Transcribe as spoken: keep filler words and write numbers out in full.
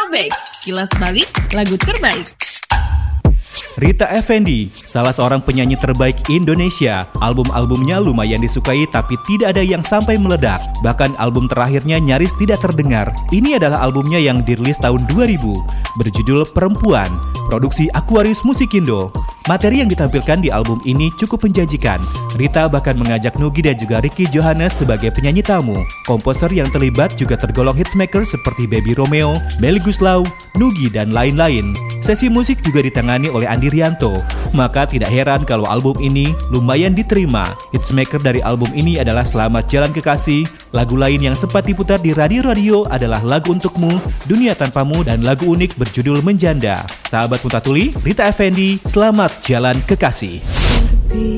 Throwback, kilas balik lagu terbaik. Rita Effendy, salah seorang penyanyi terbaik Indonesia. Album-albumnya lumayan disukai tapi tidak ada yang sampai meledak. Bahkan album terakhirnya nyaris tidak terdengar. Ini adalah albumnya yang dirilis tahun dua ribu, berjudul Perempuan, produksi Aquarius Musikindo. Materi yang ditampilkan di album ini cukup menjanjikan. Rita bahkan mengajak Nugi dan juga Ricky Johannes sebagai penyanyi tamu. Komposer yang terlibat juga tergolong hitsmaker seperti Baby Romeo, Melly Goeslaw, Nugi, dan lain-lain. Sesi musik juga ditangani oleh Andi Rianto. Maka tidak heran kalau album ini lumayan diterima. Hitsmaker dari album ini adalah Selamat Jalan Kekasih. Lagu lain yang sempat diputar di radio-radio adalah Lagu Untukmu, Dunia Tanpamu, dan lagu unik berjudul Menjanda. Sahabat Mutatuli, Rita Effendy, Selamat Jalan Kekasih.